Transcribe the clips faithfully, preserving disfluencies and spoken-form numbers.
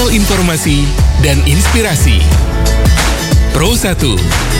channel informasi dan inspirasi. Pro satu.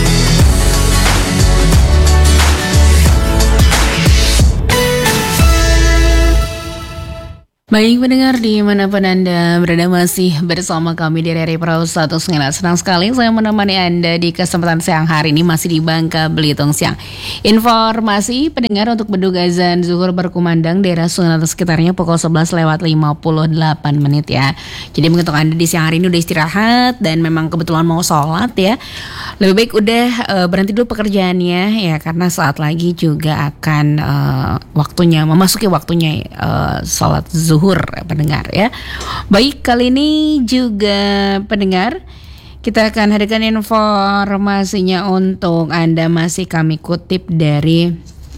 Baik pendengar dimanapun Anda berada, masih bersama kami di R R I Pro satu Sengal. Senang sekali saya menemani Anda di kesempatan siang hari ini, masih di Bangka Belitung Siang. Informasi pendengar untuk bedug azan zuhur berkumandang daerah Sungai atau sekitarnya pukul sebelas lewat lima puluh delapan menit ya. Jadi untuk Anda di siang hari ini udah istirahat dan memang kebetulan mau sholat ya, lebih baik udah uh, berhenti dulu pekerjaannya ya, karena saat lagi juga akan uh, waktunya memasuki waktunya uh, sholat zuhur pendengar ya. Baik, kali ini juga pendengar kita akan hadirkan informasinya untuk Anda, masih kami kutip dari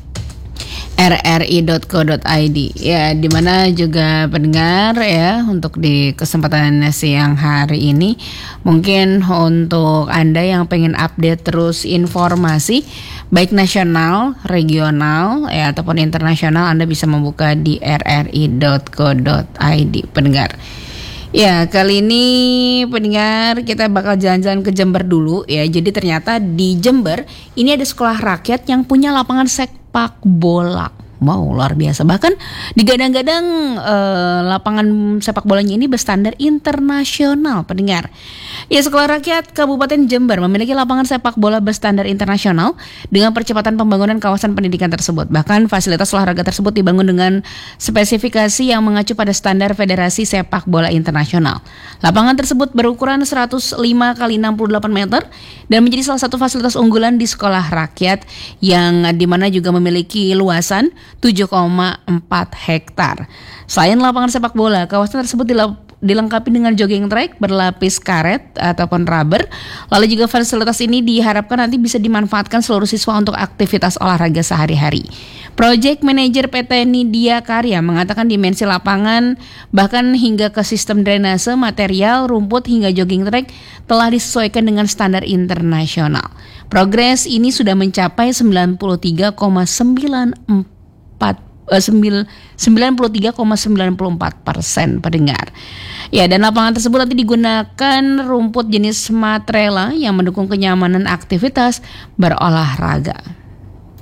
r r i dot co dot i d ya, dimana juga pendengar ya, untuk di kesempatan siang hari ini mungkin untuk Anda yang pengen update terus informasi baik nasional, regional ya ataupun internasional, Anda bisa membuka di r r i dot co dot i d pendengar. Ya, kali ini pendengar kita bakal jalan-jalan ke Jember dulu ya. Jadi ternyata di Jember ini ada sekolah rakyat yang punya lapangan sepak bola. Wow, luar biasa. Bahkan digadang-gadang eh, lapangan sepak bolanya ini berstandar internasional pendengar. Ya, Sekolah Rakyat Kabupaten Jember memiliki lapangan sepak bola berstandar internasional dengan percepatan pembangunan kawasan pendidikan tersebut. Bahkan fasilitas olahraga tersebut dibangun dengan spesifikasi yang mengacu pada standar Federasi Sepak Bola Internasional. Lapangan tersebut berukuran seratus lima kali enam puluh delapan meter dan menjadi salah satu fasilitas unggulan di sekolah rakyat yang dimana juga memiliki luasan tujuh koma empat hektar. Selain lapangan sepak bola, kawasan tersebut dilap dilengkapi dengan jogging track berlapis karet ataupun rubber. Lalu juga fasilitas ini diharapkan nanti bisa dimanfaatkan seluruh siswa untuk aktivitas olahraga sehari-hari. Project Manager P T Nidya Karya mengatakan dimensi lapangan bahkan hingga ke sistem drainase, material, rumput hingga jogging track telah disesuaikan dengan standar internasional. Progres ini sudah mencapai sembilan puluh tiga koma sembilan empat sembilan puluh tiga koma sembilan empat persen pendengar. Ya, dan lapangan tersebut nanti digunakan rumput jenis matrela yang mendukung kenyamanan aktivitas berolahraga.